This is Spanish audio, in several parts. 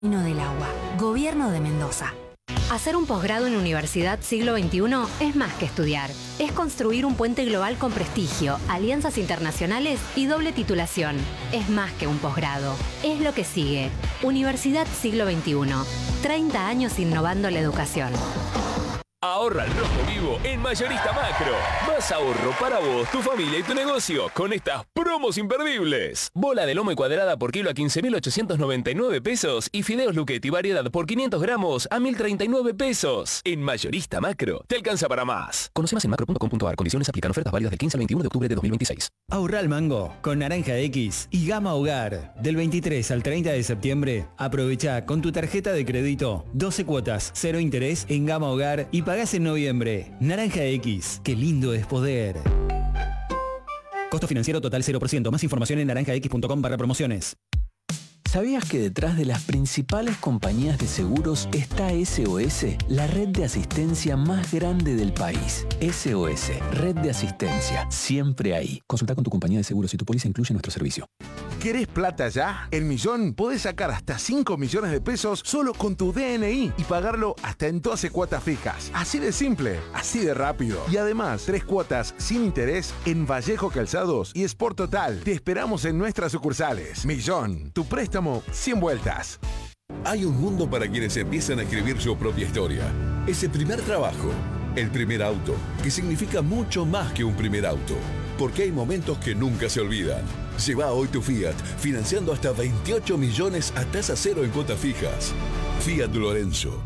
Del agua. Gobierno de Mendoza. Hacer un posgrado en Universidad Siglo XXI es más que estudiar. Es construir un puente global con prestigio, alianzas internacionales y doble titulación. Es más que un posgrado. Es lo que sigue. Universidad Siglo XXI. 30 años innovando la educación. Ahorra al rojo vivo en Mayorista Macro. Más ahorro para vos, tu familia y tu negocio con estas promos imperdibles. Bola de lomo y cuadrada por kilo a 15.899 pesos y fideos Luchetti variedad por 500 gramos a 1.039 pesos. En Mayorista Macro te alcanza para más. Conoce más en macro.com.ar. Condiciones aplican. Ofertas válidas del 15 al 21 de octubre de 2026. Ahorra al mango con Naranja X y Gama Hogar. Del 23 al 30 de septiembre, aprovecha con tu tarjeta de crédito 12 cuotas, 0 interés en Gama Hogar y pagás en noviembre. Naranja X, qué lindo es poder. Costo financiero total 0%. Más información en naranjax.com/promociones. ¿Sabías que detrás de las principales compañías de seguros está SOS, la red de asistencia más grande del país? SOS, red de asistencia, siempre ahí. Consulta con tu compañía de seguros si tu póliza incluye nuestro servicio. ¿Querés plata ya? En Millón podés sacar hasta 5 millones de pesos solo con tu DNI y pagarlo hasta en 12 cuotas fijas. Así de simple, así de rápido. Y además, 3 cuotas sin interés en Vallejo Calzados y Sport Total. Te esperamos en nuestras sucursales. Millón, tu préstamo 100 vueltas. Hay un mundo para quienes empiezan a escribir su propia historia. Ese primer trabajo, el primer auto, que significa mucho más que un primer auto. Porque hay momentos que nunca se olvidan. Lleva hoy tu Fiat, financiando hasta 28 millones a tasa cero en cuotas fijas. Fiat Lorenzo.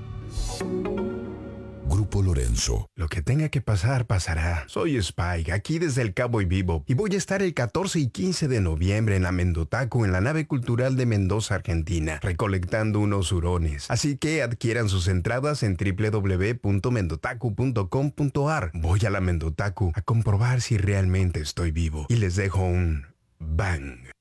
Grupo Lorenzo. Lo que tenga que pasar, pasará. Soy Spike, aquí desde el Cowboy Vivo, y voy a estar el 14 y 15 de noviembre en la Mendotacu, en la nave cultural de Mendoza, Argentina, recolectando unos hurones. Así que adquieran sus entradas en www.mendotacu.com.ar. Voy a la Mendotacu a comprobar si realmente estoy vivo. Y les dejo un bang.